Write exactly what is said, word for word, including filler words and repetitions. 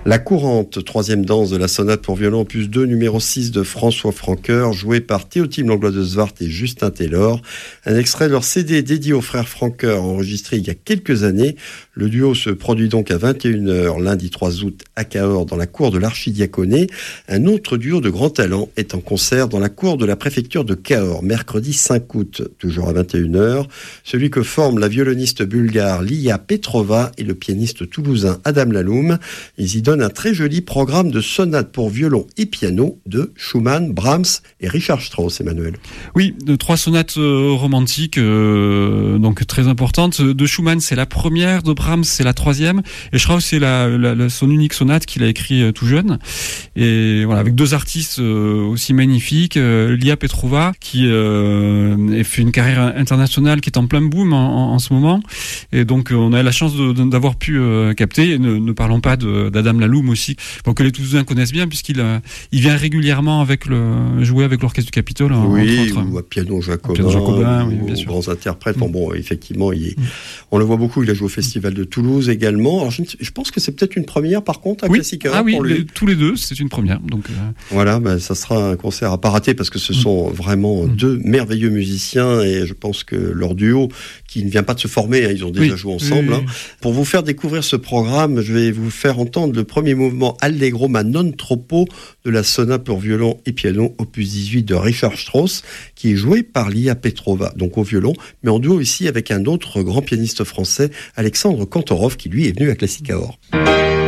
La courante, troisième danse de la sonate pour violon opus deux, numéro six de François Francoeur, joué par Théotime Langlois de Zwart et Justin Taylor. Un extrait de leur C D dédié aux frères Francoeur, enregistré il y a quelques années. Le duo se produit donc à vingt et une heures, lundi trois août, à Cahors, dans la cour de l'Archidiaconé. Un autre duo de grand talent est en concert dans la cour de la préfecture de Cahors, mercredi cinq août, toujours à vingt et une heures. Celui que forment la violoniste bulgare Lia Petrova et le pianiste toulousain Adam Laloum. Ils y donne un très joli programme de sonates pour violon et piano de Schumann, Brahms et Richard Strauss, Emmanuel. Oui, de trois sonates euh, romantiques, euh, donc très importantes. De Schumann, c'est la première, de Brahms, c'est la troisième, et Strauss, c'est la, la, la, son unique sonate qu'il a écrit euh, tout jeune. Et voilà, avec deux artistes euh, aussi magnifiques, euh, Lia Petrova, qui euh, fait une carrière internationale, qui est en plein boom en, en, en ce moment. Et donc, on a la chance de, de, d'avoir pu euh, capter. Et ne, ne parlons pas de, d'Adam Laloum aussi, bon, que les Toulousains connaissent bien, puisqu'il euh, il vient régulièrement avec le, jouer avec l'Orchestre du Capitole. Oui, entre autres. ou à Piano Jacobin, Piano Jacobin, oui, bien ou sûr. grands interprètes. Bon, Mm. bon, effectivement, il est, Mm. on le voit beaucoup, il a joué au Festival de Toulouse également. Alors, je, je pense que c'est peut-être une première, par contre, à Oui. Classica Ah oui, pour lui. les, tous les deux, c'est une première. Donc, euh... Voilà, ben, ça sera un concert à pas rater, parce que ce Mm. sont vraiment Mm. deux merveilleux musiciens, et je pense que leur duo, qui ne vient pas de se former, hein, ils ont déjà oui. joué ensemble. Oui. Hein. Pour vous faire découvrir ce programme, je vais vous faire entendre le premier mouvement Allegro ma non troppo de la sonate pour violon et piano opus dix-huit de Richard Strauss, qui est joué par Lia Petrova, donc au violon, mais en duo ici avec un autre grand pianiste français, Alexandre Kantorov, qui lui est venu à Classica Or.